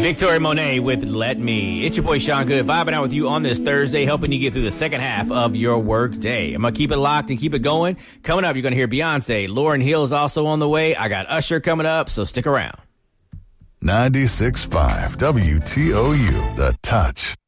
Victoria Monet with Let Me. It's your boy Sean Good, vibing out with you on this Thursday, helping you get through the second half of your work day. I'm going to keep it locked and keep it going. Coming up, you're going to hear Beyonce. Lauryn Hill is also on the way. I got Usher coming up, so stick around. 96.5 WTOU, The Touch.